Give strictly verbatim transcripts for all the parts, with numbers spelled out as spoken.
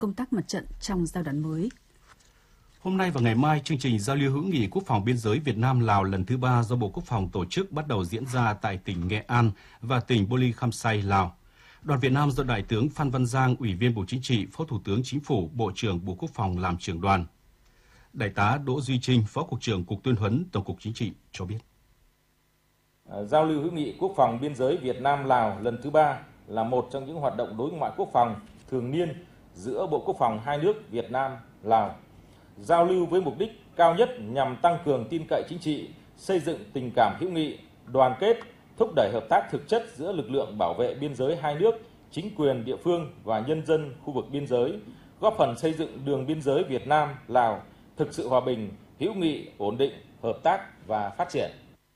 công tác mặt trận trong giai đoạn mới. Hôm nay và ngày mai, chương trình giao lưu hữu nghị quốc phòng biên giới Việt Nam-Lào lần thứ ba do Bộ Quốc phòng tổ chức bắt đầu diễn ra tại tỉnh Nghệ An và tỉnh Bô Ly Khăm Say, Lào. Đoàn Việt Nam do Đại tướng Phan Văn Giang, Ủy viên Bộ Chính trị, Phó Thủ tướng Chính phủ, Bộ trưởng Bộ Quốc phòng làm trưởng đoàn. Đại tá Đỗ Duy Trinh, Phó Cục trưởng Cục Tuyên huấn Tổng cục Chính trị cho biết. Giao lưu hữu nghị quốc phòng biên giới Việt Nam-Lào lần thứ ba là một trong những hoạt động đối ngoại quốc phòng thường niên giữa Bộ Quốc phòng hai nước Việt Nam-Lào. Giao lưu với mục đích cao nhất nhằm tăng cường tin cậy chính trị, xây dựng tình cảm hữu nghị, đoàn kết, thúc đẩy hợp tác thực chất giữa lực lượng bảo vệ biên giới hai nước, chính quyền địa phương và nhân dân khu vực biên giới, góp phần xây dựng đường biên giới Việt Nam-Lào thực sự hòa bình, hữu nghị, ổn định, hợp tác và phát triển.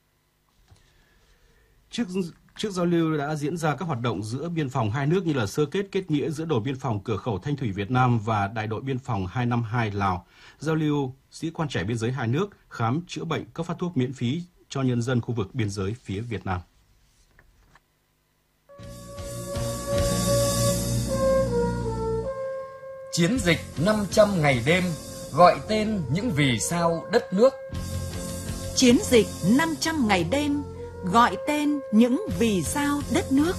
Trước Trước giao lưu đã diễn ra các hoạt động giữa biên phòng hai nước như là sơ kết kết nghĩa giữa đồn biên phòng cửa khẩu Thanh Thủy Việt Nam và đại đội biên phòng hai năm hai Lào, giao lưu sĩ quan trẻ biên giới hai nước, khám chữa bệnh, cấp phát thuốc miễn phí cho nhân dân khu vực biên giới phía Việt Nam. Chiến dịch năm trăm ngày đêm gọi tên những vì sao đất nước. Chiến dịch năm trăm ngày đêm gọi tên những vì sao đất nước.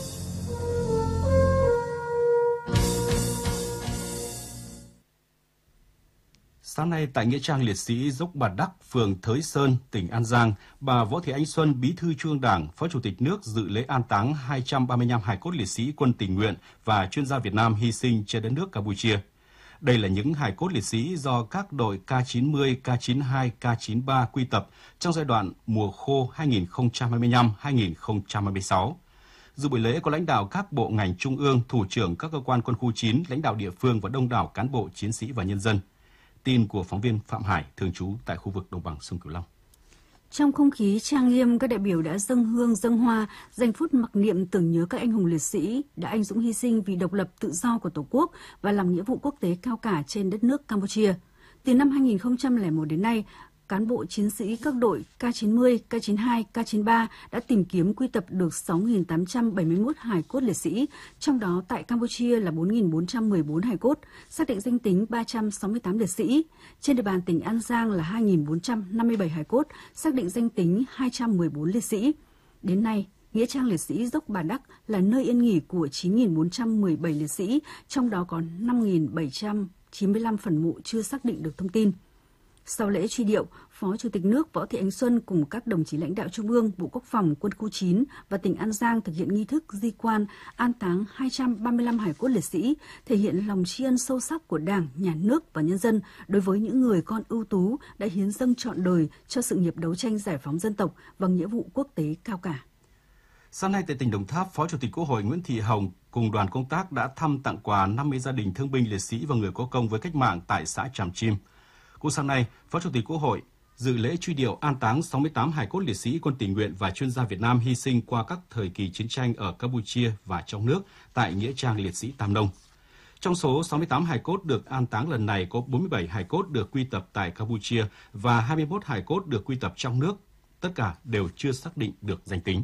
Sáng nay tại nghĩa trang liệt sĩ Dốc Bà Đắc, phường Thới Sơn, tỉnh An Giang, bà Võ Thị Ánh Xuân, Bí thư Trung ương Đảng, Phó Chủ tịch nước dự lễ an táng hai trăm ba mươi lăm hài cốt liệt sĩ quân tình nguyện và chuyên gia Việt Nam hy sinh trên đất nước Campuchia. Đây là những hài cốt liệt sĩ do các đội K chín mươi, K chín mươi hai, K chín mươi ba quy tập trong giai đoạn mùa khô hai nghìn không trăm hai mươi lăm đến hai nghìn không trăm hai mươi sáu. Dự buổi lễ có lãnh đạo các bộ ngành trung ương, thủ trưởng các cơ quan quân khu chín, lãnh đạo địa phương và đông đảo cán bộ, chiến sĩ và nhân dân. Tin của phóng viên Phạm Hải, thường trú tại khu vực đồng bằng sông Cửu Long. Trong không khí trang nghiêm, các đại biểu đã dâng hương dâng hoa, dành phút mặc niệm tưởng nhớ các anh hùng liệt sĩ đã anh dũng hy sinh vì độc lập tự do của Tổ quốc và làm nghĩa vụ quốc tế cao cả trên đất nước Campuchia. Từ năm hai nghìn không trăm lẻ một đến nay, cán bộ chiến sĩ các đội K chín mươi, K chín mươi hai, K chín mươi ba đã tìm kiếm quy tập được sáu nghìn tám trăm bảy mươi mốt hài cốt liệt sĩ, trong đó tại Campuchia là bốn nghìn bốn trăm mười bốn hài cốt, xác định danh tính ba trăm sáu mươi tám liệt sĩ. Trên địa bàn tỉnh An Giang là hai nghìn bốn trăm năm mươi bảy hài cốt, xác định danh tính hai trăm mười bốn liệt sĩ. Đến nay, nghĩa trang liệt sĩ Dốc Bà Đắc là nơi yên nghỉ của chín nghìn bốn trăm mười bảy liệt sĩ, trong đó có năm nghìn bảy trăm chín mươi lăm phần mộ chưa xác định được thông tin. Sau lễ truy điệu, Phó Chủ tịch nước Võ Thị Ánh Xuân cùng các đồng chí lãnh đạo Trung ương, Bộ Quốc phòng, Quân khu chín và tỉnh An Giang thực hiện nghi thức di quan, an táng hai trăm ba mươi lăm hài cốt liệt sĩ, thể hiện lòng tri ân sâu sắc của Đảng, Nhà nước và nhân dân đối với những người con ưu tú đã hiến dâng trọn đời cho sự nghiệp đấu tranh giải phóng dân tộc và nghĩa vụ quốc tế cao cả. Sáng nay tại tỉnh Đồng Tháp, Phó Chủ tịch Quốc hội Nguyễn Thị Hồng cùng đoàn công tác đã thăm tặng quà năm mươi gia đình thương binh liệt sĩ và người có công với cách mạng tại xã Tràm Chim. Cũng sáng nay, Phó Chủ tịch Quốc hội dự lễ truy điệu an táng sáu mươi tám hài cốt liệt sĩ quân tình nguyện và chuyên gia Việt Nam hy sinh qua các thời kỳ chiến tranh ở Campuchia và trong nước tại nghĩa trang liệt sĩ Tam Nông. Trong số sáu mươi tám hài cốt được an táng lần này có bốn mươi bảy hài cốt được quy tập tại Campuchia và hai mươi mốt hài cốt được quy tập trong nước. Tất cả đều chưa xác định được danh tính.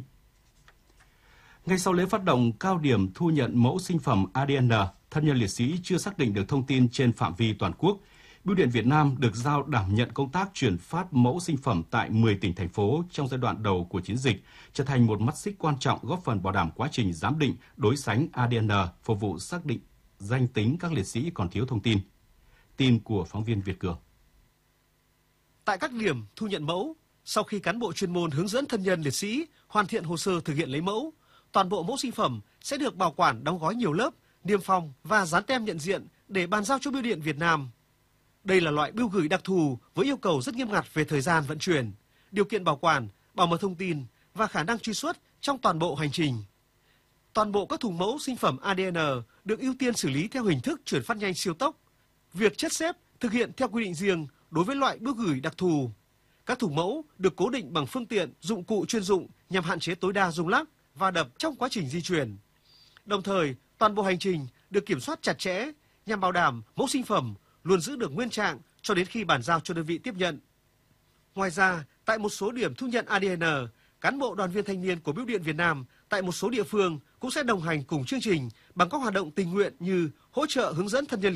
Ngay sau lễ phát động cao điểm thu nhận mẫu sinh phẩm a đê en, thân nhân liệt sĩ chưa xác định được thông tin trên phạm vi toàn quốc, Bưu điện Việt Nam được giao đảm nhận công tác chuyển phát mẫu sinh phẩm tại mười tỉnh, thành phố trong giai đoạn đầu của chiến dịch, trở thành một mắt xích quan trọng góp phần bảo đảm quá trình giám định, đối sánh a đê en phục vụ xác định danh tính các liệt sĩ còn thiếu thông tin. Tin của phóng viên Việt Cường. Tại các điểm thu nhận mẫu, sau khi cán bộ chuyên môn hướng dẫn thân nhân liệt sĩ hoàn thiện hồ sơ thực hiện lấy mẫu, toàn bộ mẫu sinh phẩm sẽ được bảo quản đóng gói nhiều lớp, niêm phong và dán tem nhận diện để bàn giao cho Bưu điện Việt Nam. Đây là loại bưu gửi đặc thù với yêu cầu rất nghiêm ngặt về thời gian vận chuyển, điều kiện bảo quản, bảo mật thông tin và khả năng truy xuất trong toàn bộ hành trình. Toàn bộ các thùng mẫu sinh phẩm a đê en được ưu tiên xử lý theo hình thức chuyển phát nhanh siêu tốc. Việc chất xếp thực hiện theo quy định riêng đối với loại bưu gửi đặc thù. Các thùng mẫu được cố định bằng phương tiện, dụng cụ chuyên dụng nhằm hạn chế tối đa rung lắc và đập trong quá trình di chuyển. Đồng thời, toàn bộ hành trình được kiểm soát chặt chẽ nhằm bảo đảm mẫu sinh phẩm luôn giữ được nguyên trạng cho đến khi bàn giao cho đơn vị tiếp nhận. Ngoài ra, tại một số điểm thu nhận a đê en, cán bộ đoàn viên thanh niên của Bưu điện Việt Nam tại một số địa phương cũng sẽ đồng hành cùng chương trình bằng các hoạt động tình nguyện như hỗ trợ hướng dẫn thân nhân